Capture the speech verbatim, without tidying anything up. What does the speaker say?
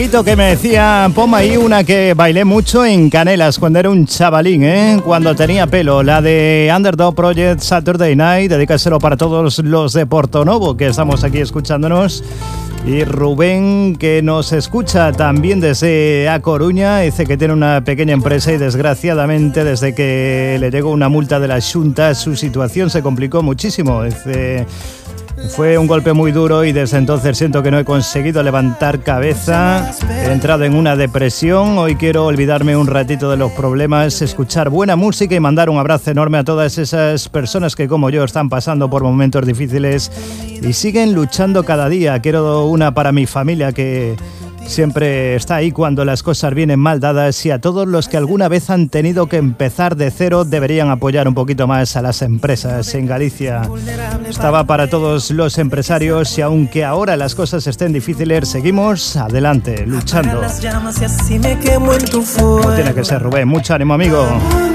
Que me decía, ponme ahí una que bailé mucho en Canelas cuando era un chavalín, ¿eh? Cuando tenía pelo, la de Underdog Project Saturday Night, dedícaselo para todos los de Portonovo que estamos aquí escuchándonos. Y Rubén, que nos escucha también desde A Coruña, dice que tiene una pequeña empresa y desgraciadamente desde que le llegó una multa de la Xunta su situación se complicó muchísimo. Dice... Fue un golpe muy duro y desde entonces siento que no he conseguido levantar cabeza. He entrado en una depresión. Hoy quiero olvidarme un ratito de los problemas, escuchar buena música y mandar un abrazo enorme a todas esas personas que como yo están pasando por momentos difíciles y siguen luchando cada día. Quiero una para mi familia que siempre está ahí cuando las cosas vienen mal dadas, y a todos los que alguna vez han tenido que empezar de cero deberían apoyar un poquito más a las empresas en Galicia. Estaba para todos los empresarios y aunque ahora las cosas estén difíciles, seguimos adelante, luchando. No tiene que ser, Rubén. Mucho ánimo, amigo.